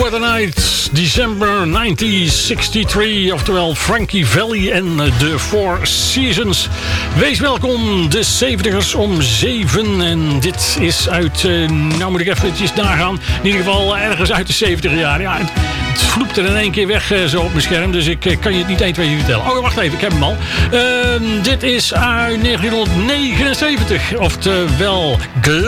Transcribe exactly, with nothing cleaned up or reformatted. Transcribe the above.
What a Night, December negentien drieënzestig, oftewel Frankie Valli en de Four Seasons. Wees welkom, de zeventigers om zeven. En dit is uit, uh, nou moet ik even nagaan, in ieder geval ergens uit de zeventig jaar. Ja, het, het vloept er in één keer weg uh, zo op mijn scherm, dus ik uh, kan je het niet één, twee vertellen. Oh, wacht even, ik heb hem al. Uh, dit is uit negentien negenenzeventig, oftewel